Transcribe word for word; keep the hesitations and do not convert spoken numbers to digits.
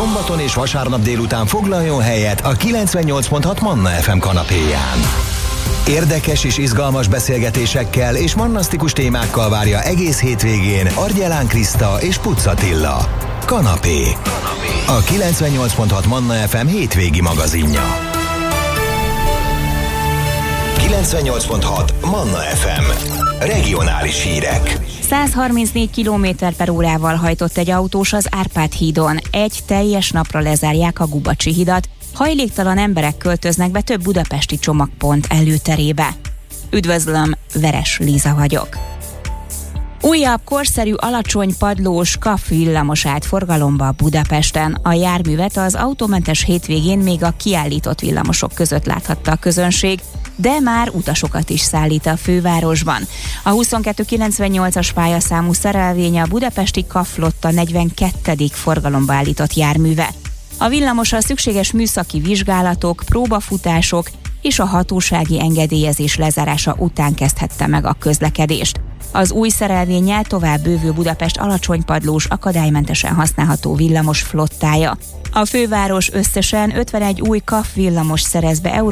szombaton és vasárnap délután foglaljon helyet a kilencvennyolc pont hat Manna ef em kanapéján. Érdekes és izgalmas beszélgetésekkel és mannasztikus témákkal várja egész hétvégén Argyelán Kriszta és Pucz Attila. Kanapé. A kilencvennyolc pont hat Manna ef em hétvégi magazinja. kilencvennyolc pont hat Manna ef em. Regionális hírek. száz harmincnégy kilométer per órával hajtott egy autós az Árpád hídon. Egy teljes napra lezárják a Gubacsi hidat. Hajléktalan emberek költöznek be több budapesti csomagpont előterébe. Üdvözlöm, Veres Líza vagyok. Újabb, korszerű, alacsony padlós kaf villamos állt forgalomba Budapesten. A járművet az autómentes hétvégén még a kiállított villamosok között láthatta a közönség, de már utasokat is szállít a fővárosban. A huszonkettő kilencvennyolcas pályaszámú szerelvény a budapesti kaf flotta negyvenkettedik forgalomba állított járműve. A villamosra szükséges műszaki vizsgálatok, próbafutások és a hatósági engedélyezés lezárása után kezdhette meg a közlekedést. Az új szerelvénnyel tovább bővül Budapest alacsonypadlós, akadálymentesen használható villamos flottája. A főváros összesen ötvenegy új kaf villamos szerez be